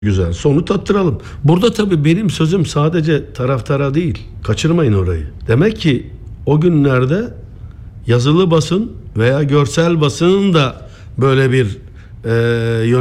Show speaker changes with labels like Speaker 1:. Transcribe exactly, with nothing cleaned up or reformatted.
Speaker 1: güzel. Sonu tattıralım. Burada tabii benim sözüm sadece taraftara değil. Kaçırmayın orayı. Demek ki o günlerde yazılı basın veya görsel basının da böyle bir e,